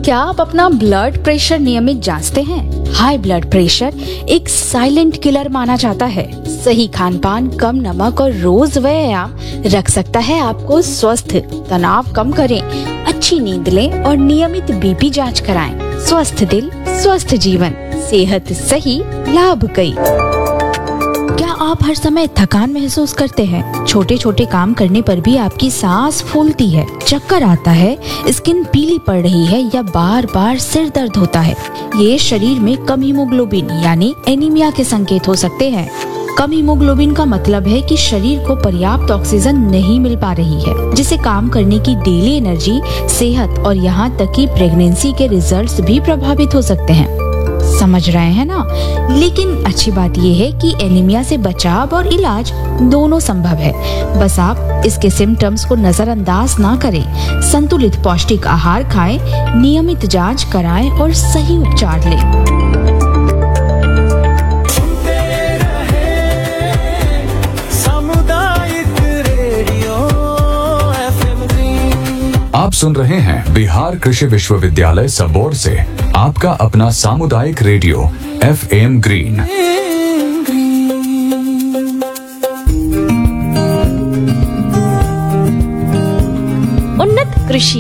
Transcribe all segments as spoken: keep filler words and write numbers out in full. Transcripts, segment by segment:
क्या आप अपना ब्लड प्रेशर नियमित जांचते हैं? हाई ब्लड प्रेशर एक साइलेंट किलर माना जाता है। सही खान पान, कम नमक और रोज व्यायाम रख सकता है आपको स्वस्थ। तनाव कम करें, अच्छी नींद लें और नियमित बीपी जांच कराएं। स्वस्थ दिल, स्वस्थ जीवन, सेहत सही, लाभ कई। क्या आप हर समय थकान महसूस करते हैं? छोटे छोटे काम करने पर भी आपकी सांस फूलती है, चक्कर आता है, स्किन पीली पड़ रही है या बार बार सिर दर्द होता है? ये शरीर में कम हीमोग्लोबिन यानी एनीमिया के संकेत हो सकते हैं। कम हीमोग्लोबिन का मतलब है कि शरीर को पर्याप्त ऑक्सीजन नहीं मिल पा रही है, जिससे काम करने की डेली एनर्जी, सेहत और यहाँ तक कि प्रेगनेंसी के रिजल्ट्स भी प्रभावित हो सकते हैं। समझ रहे हैं ना? लेकिन अच्छी बात यह है कि एनीमिया से बचाव और इलाज दोनों संभव है। बस आप इसके सिम्टम्स को नजरअंदाज ना करें। संतुलित पौष्टिक आहार खाएं, नियमित जांच कराएं और सही उपचार लें। आप सुन रहे हैं बिहार कृषि विश्वविद्यालय सबौर से आपका अपना सामुदायिक रेडियो एफ एम ग्रीन। उन्नत कृषि।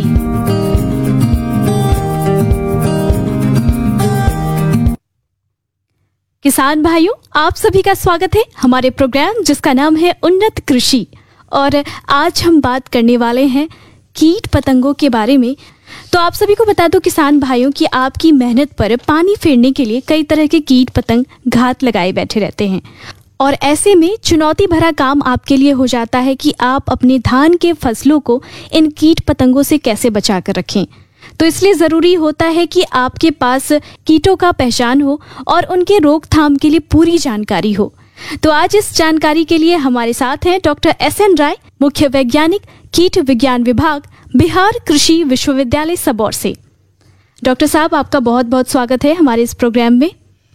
किसान भाइयों, आप सभी का स्वागत है हमारे प्रोग्राम जिसका नाम है उन्नत कृषि। और आज हम बात करने वाले हैं कीट पतंगों के बारे में। तो आप सभी को बता दो किसान भाइयों कि आपकी मेहनत पर पानी फेरने के लिए कई तरह के कीट पतंग घात लगाए बैठे रहते हैं, और ऐसे में चुनौती भरा काम आपके लिए हो जाता है कि आप अपने धान के फसलों को इन कीट पतंगों से कैसे बचा कर रखें। तो इसलिए ज़रूरी होता है कि आपके पास कीटों का पहचान हो और उनके रोकथाम के लिए पूरी जानकारी हो। तो आज इस जानकारी के लिए हमारे साथ हैं डॉक्टर एस एन राय, मुख्य वैज्ञानिक, कीट विज्ञान विभाग, बिहार कृषि विश्वविद्यालय सबौर से। डॉक्टर साहब, आपका बहुत बहुत स्वागत है हमारे इस प्रोग्राम में।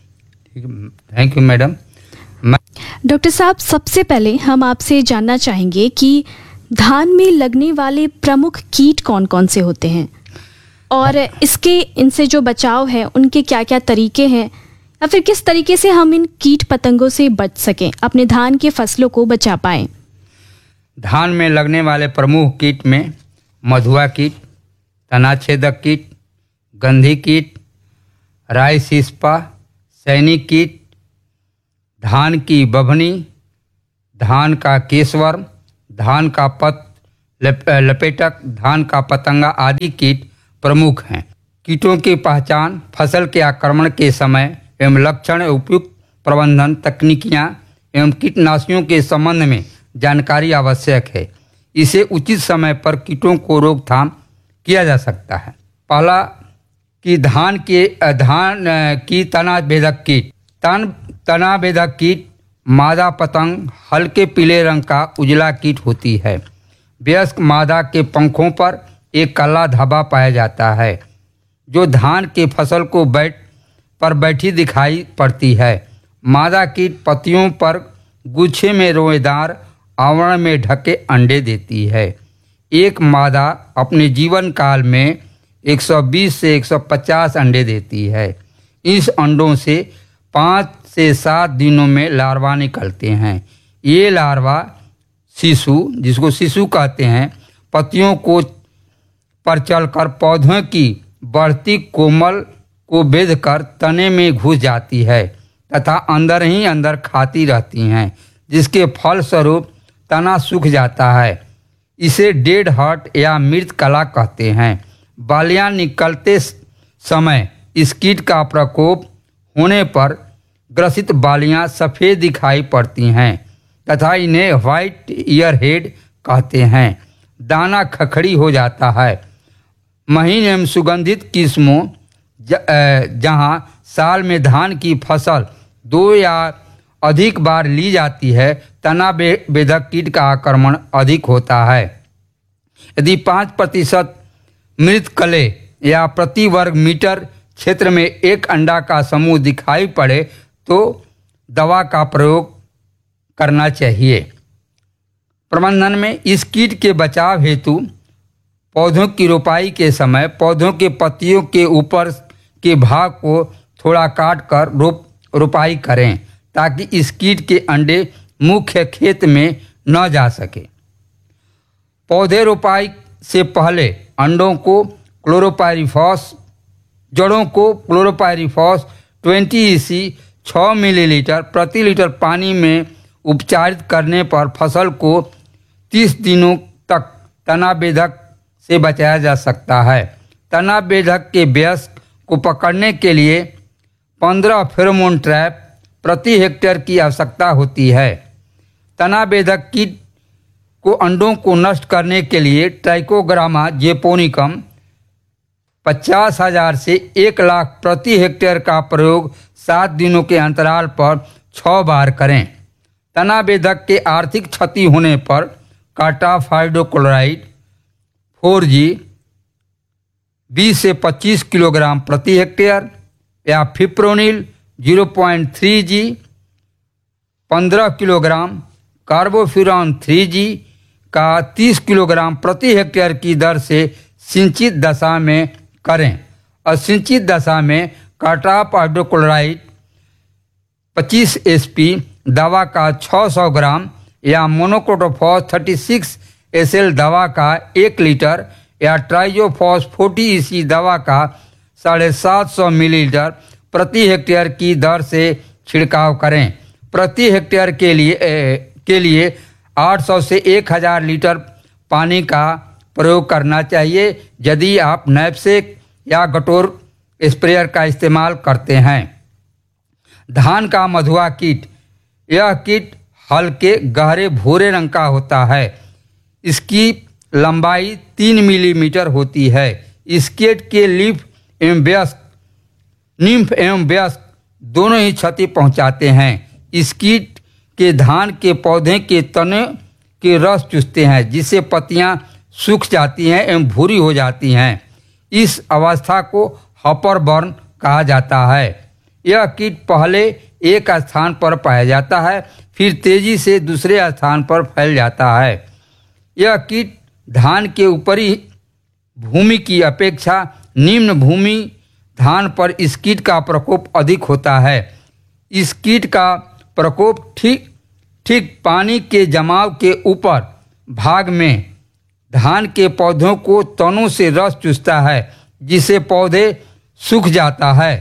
Thank you madam. डॉक्टर साहब, सबसे पहले हम आपसे जानना चाहेंगे कि धान में लगने वाले प्रमुख कीट कौन कौन से होते हैं, और इसके इनसे जो बचाव है उनके क्या क्या तरीके हैं, या फिर किस तरीके से हम इन कीट पतंगों से बच सकें, अपने धान के फसलों को बचा पाएं। धान में लगने वाले प्रमुख कीट में मधुआ कीट, तनाछेदक कीट, गंधी कीट, राई सिस्पा, सैनिक कीट, धान की बभनी, धान का केसवर्म, धान का पत लपेटक, धान का पतंगा आदि कीट प्रमुख हैं। कीटों की पहचान, फसल के आक्रमण के समय एवं लक्षण, उपयुक्त प्रबंधन तकनीकियाँ एवं कीटनाशियों के संबंध में जानकारी आवश्यक है। इसे उचित समय पर कीटों को रोकथाम किया जा सकता है। पहला कि धान के धान की तना भेदक कीट। तन तना भेदक कीट मादा पतंग हल्के पीले रंग का उजला कीट होती है। वयस्क मादा के पंखों पर एक काला धब्बा पाया जाता है जो धान के फसल को बैठ पर बैठी दिखाई पड़ती है। मादा कीट पत्तियों पर गुच्छे में रोएदार आवरण में ढके अंडे देती है। एक मादा अपने जीवन काल में एक सौ बीस से एक सौ पचास अंडे देती है। इस अंडों से पाँच से सात दिनों में लार्वा निकलते हैं। ये लार्वा शिशु, जिसको शिशु कहते हैं, पत्तियों को पर चलकर पौधों की बढ़ती कोमल को बेधकर तने में घुस जाती है तथा अंदर ही अंदर खाती रहती हैं, जिसके फलस्वरूप तना सूख जाता है। इसे डेड हार्ट या मृत कला कहते हैं। बालियां निकलते समय इस कीट का प्रकोप होने पर ग्रसित बालियां सफ़ेद दिखाई पड़ती हैं तथा इन्हें व्हाइट ईयर हेड कहते हैं। दाना खखड़ी हो जाता है। महीन एवं सुगंधित किस्मों जहां साल में धान की फसल दो या अधिक बार ली जाती है, तना बेधक कीट का आक्रमण अधिक होता है। यदि पाँच प्रतिशत मृत कले या प्रति वर्ग मीटर क्षेत्र में एक अंडा का समूह दिखाई पड़े तो दवा का प्रयोग करना चाहिए। प्रबंधन में इस कीट के बचाव हेतु पौधों की रोपाई के समय पौधों के पत्तियों के ऊपर के भाग को थोड़ा काट कर रोप रोपाई करें ताकि इस कीट के अंडे मुख्य खेत में न जा सके। पौधे रोपाई से पहले अंडों को क्लोरोपाइरीफॉस जड़ों को क्लोरोपाइरीफॉस बीस ईसी छः मिलीलीटर प्रति लीटर पानी में उपचारित करने पर फसल को तीस दिनों तक तनाबेधक से बचाया जा सकता है। तनाबेधक के वयस्क को पकड़ने के लिए पंद्रह फेरोमोन ट्रैप प्रति हेक्टेयर की आवश्यकता होती है। तनाबेधक कीट को अंडों को नष्ट करने के लिए ट्राइकोग्रामा जेपोनिकम पचास हजार से एक लाख प्रति हेक्टेयर का प्रयोग सात दिनों के अंतराल पर छः बार करें। तनाबेधक के आर्थिक क्षति होने पर काटाफ हाइड्रोक्लोराइड फोर जी बीस से पच्चीस किलोग्राम प्रति हेक्टेयर या fipronil zero point three G पंद्रह किलोग्राम, कार्बोफ्यूरॉन थ्री जी का तीस किलोग्राम प्रति हेक्टेयर की दर से सिंचित दशा में करें। असिंचित दशा में काटाफ हाइड्रोक्लोराइड पच्चीस एसपी दवा का छः सौ ग्राम या मोनोक्रोटोफॉस छत्तीस एसएल दवा का एक लीटर या ट्राइजोफॉस चालीस ईसी दवा का साढ़े सात सौ मिलीलीटर प्रति हेक्टेयर की दर से छिड़काव करें। प्रति हेक्टेयर के लिए ए, के लिए आठ सौ से एक हज़ार लीटर पानी का प्रयोग करना चाहिए यदि आप नैपसेक या गटोर स्प्रेयर का इस्तेमाल करते हैं। धान का मधुआ कीट, यह कीट हल्के गहरे भूरे रंग का होता है। इसकी लंबाई तीन मिलीमीटर होती है। इस कीट के लीफ एवं वयस्क निम्फ एवं वयस्क दोनों ही क्षति पहुंचाते हैं। इस कीट के धान के पौधे के तने के रस चूसते हैं जिससे पत्तियां सूख जाती हैं एवं भूरी हो जाती हैं। इस अवस्था को हॉपर बर्न कहा जाता है। यह कीट पहले एक स्थान पर पाया जाता है फिर तेजी से दूसरे स्थान पर फैल जाता है। यह कीट धान के ऊपरी भूमि की अपेक्षा निम्न भूमि धान पर इस कीट का प्रकोप अधिक होता है। इस कीट का प्रकोप ठीक ठीक पानी के जमाव के ऊपर भाग में धान के पौधों को तनों से रस चूसता है जिससे पौधे सूख जाता है।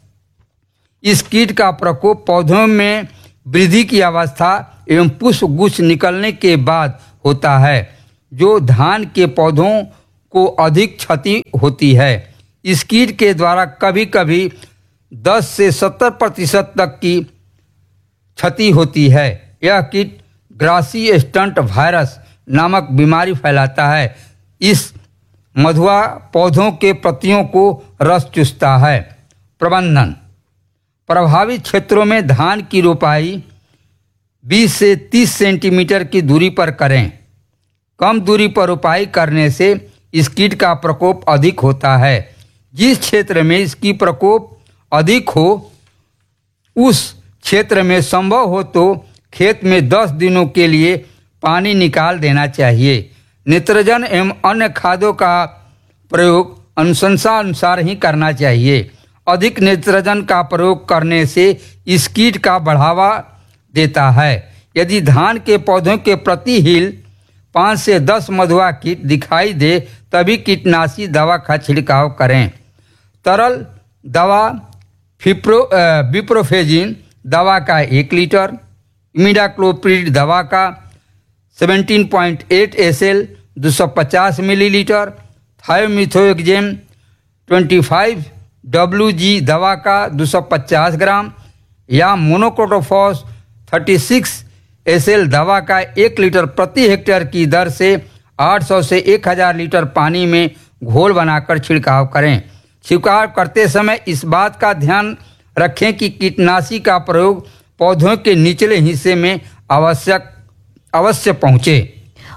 इस कीट का प्रकोप पौधों में वृद्धि की अवस्था एवं पुष्प गुच्छ निकलने के बाद होता है जो धान के पौधों को अधिक क्षति होती है। इस कीट के द्वारा कभी कभी दस से सत्तर प्रतिशत तक की क्षति होती है। यह कीट ग्रासी स्टंट वायरस नामक बीमारी फैलाता है। इस मधुआ पौधों के पत्तियों को रस चूसता है। प्रबंधन, प्रभावित क्षेत्रों में धान की रोपाई बीस से तीस सेंटीमीटर की दूरी पर करें। कम दूरी पर रोपाई करने से इस कीट का प्रकोप अधिक होता है। जिस क्षेत्र में इसकी प्रकोप अधिक हो उस क्षेत्र में संभव हो तो खेत में दस दिनों के लिए पानी निकाल देना चाहिए। नित्रजन एवं अन्य खादों का प्रयोग अनुशंसा अनुसार ही करना चाहिए। अधिक नित्रजन का प्रयोग करने से इस कीट का बढ़ावा देता है। यदि धान के पौधों के प्रति हील पाँच से दस मधुआ कीट दिखाई दे तभी कीटनाशी दवा का छिड़काव करें। तरल दवा फिप्रो बिप्रोफेजिन दवा का एक लीटर, इमिडाक्लोप्रिड दवा का सत्रह पॉइंट आठ एस एल दो सौ पचास मिलीलीटर, थायोमिथोएक्जेम पच्चीस डब्ल्यू जी दवा का दो सौ पचास ग्राम या मोनोक्रोटोफॉस छत्तीस एस एल दवा का एक लीटर प्रति हेक्टेयर की दर से आठ सौ से एक हज़ार लीटर पानी में घोल बनाकर छिड़काव करें। छिड़काव करते समय इस बात का ध्यान रखें कि कीटनाशी का प्रयोग पौधों के निचले हिस्से में आवश्यक अवश्य पहुँचे।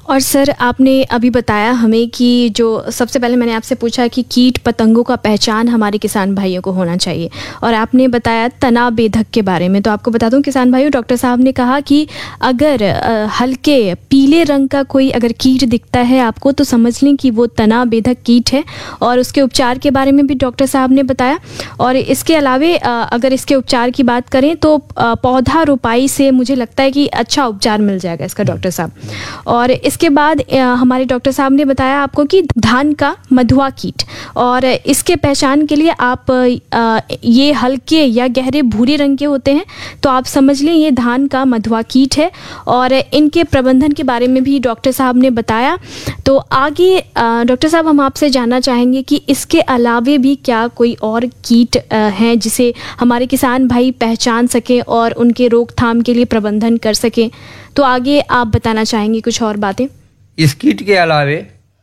और सर आपने अभी बताया हमें कि जो सबसे पहले मैंने आपसे पूछा कि कीट पतंगों का पहचान हमारे किसान भाइयों को होना चाहिए, और आपने बताया तनाव बेधक के बारे में। तो आपको बता दूं किसान भाइयों, डॉक्टर साहब ने कहा कि अगर अ, हल्के पीले रंग का कोई अगर कीट दिखता है आपको तो समझ लें कि वो तनाव बेधक कीट है, और उसके उपचार के बारे में भी डॉक्टर साहब ने बताया। और इसके अलावे अ, अगर इसके उपचार की बात करें तो अ, पौधा रोपाई से मुझे लगता है कि अच्छा उपचार मिल जाएगा इसका डॉक्टर साहब। और इसके बाद अ, हमारे डॉक्टर साहब ने बताया आपको कि धान का मधुआ कीट, और इसके पहचान के लिए आप अ, ये हल्के या गहरे भूरे रंग के होते हैं, तो आप समझ लें ये धान का मधुआ कीट है। और इनके प्रबंधन के बारे में भी डॉक्टर साहब ने बताया। तो आगे अ, डॉक्टर साहब हम आपसे जानना चाहेंगे कि इसके अलावे भी क्या कोई और कीट अ, हैं जिसे हमारे किसान भाई पहचान सकें और उनके रोकथाम के लिए प्रबंधन कर सकें। तो आगे आप बताना चाहेंगे कुछ और बातें? इस कीट के अलावे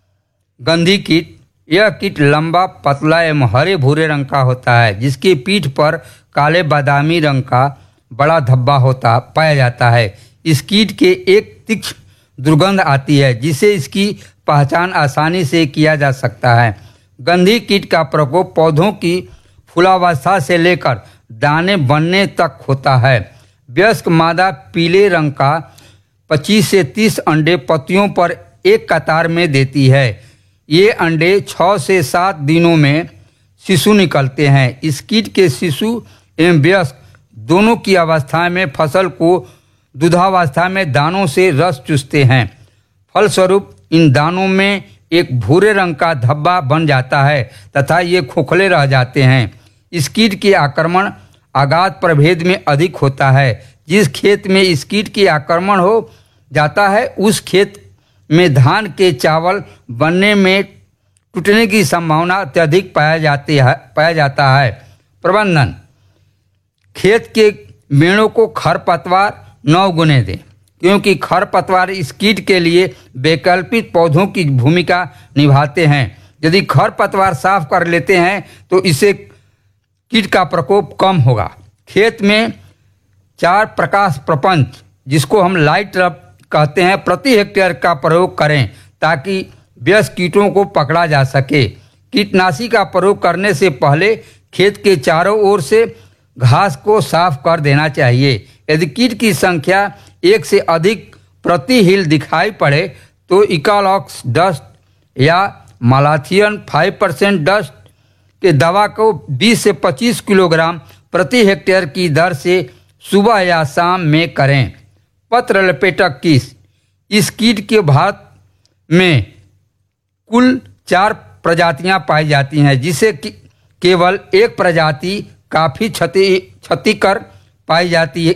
गंधी कीट, यह कीट लंबा, पतला एवं हरे भूरे रंग का होता है, जिसकी पीठ पर काले बादामी रंग का बड़ा धब्बा होता पाया जाता है। इस कीट के एक तीक्ष्ण दुर्गंध आती है, जिसे इसकी पहचान आसानी से किया जा सकता है। गंधी कीट का प्रकोप पौधों की फूलावस्था से लेकर दाने बनने तक होता है। वयस्क मादा पीले रंग का पच्चीस से तीस अंडे पत्तियों पर एक कतार में देती है। ये अंडे छः से सात दिनों में शिशु निकलते हैं। इस कीट के शिशु एवं वयस्क दोनों की अवस्था में फसल को दुधावस्था में दानों से रस चूसते हैं। फलस्वरूप इन दानों में एक भूरे रंग का धब्बा बन जाता है तथा ये खोखले रह जाते हैं। इस कीट के आक्रमण आगाध प्रभेद में अधिक होता है। जिस खेत में इस कीट के आक्रमण हो जाता है उस खेत में धान के चावल बनने में टूटने की संभावना अत्यधिक पाया जाती है पाया जाता है। प्रबंधन: खेत के मेड़ों को खरपतवार न उगने दें, क्योंकि खरपतवार इस कीट के लिए वैकल्पिक पौधों की भूमिका निभाते हैं। यदि खरपतवार साफ कर लेते हैं तो इससे कीट का प्रकोप कम होगा। खेत में चार प्रकाश प्रपंच, जिसको हम लाइट रब कहते हैं, प्रति हेक्टेयर का प्रयोग करें ताकि व्यस्त कीटों को पकड़ा जा सके। कीटनाशी का प्रयोग करने से पहले खेत के चारों ओर से घास को साफ कर देना चाहिए। यदि कीट की संख्या एक से अधिक प्रति हिल दिखाई पड़े तो इकालॉक्स डस्ट या मालाथियन फाइव परसेंट डस्ट के दवा को बीस से पच्चीस किलोग्राम प्रति हेक्टेयर की दर से सुबह या शाम में करें। पत्र लपेटक कीट: इस कीट के भारत में कुल चार प्रजातियां पाई जाती हैं, जिसे केवल एक प्रजाति काफ़ी क्षति क्षतिकर पाई जाती है